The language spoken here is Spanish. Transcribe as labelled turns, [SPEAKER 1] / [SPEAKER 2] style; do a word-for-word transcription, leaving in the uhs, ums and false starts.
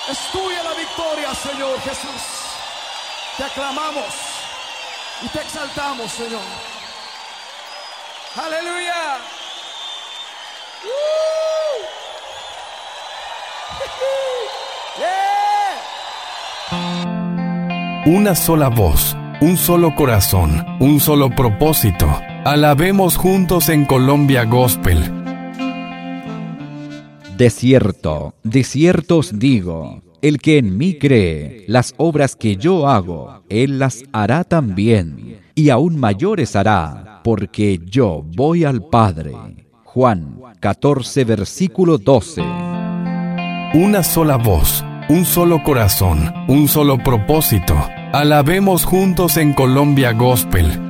[SPEAKER 1] Es tuya la victoria, Señor Jesús. Te aclamamos y te exaltamos, Señor. Aleluya. ¡Uh!
[SPEAKER 2] Yeah. Una sola voz, un solo corazón, un solo propósito. Alabemos juntos en Colombia Gospel.
[SPEAKER 3] De cierto, de cierto os digo, el que en mí cree, las obras que yo hago, él las hará también, y aún mayores hará, porque yo voy al Padre. Juan catorce, versículo doce.
[SPEAKER 2] Una sola voz, un solo corazón, un solo propósito. Alabemos juntos en Colombia Gospel.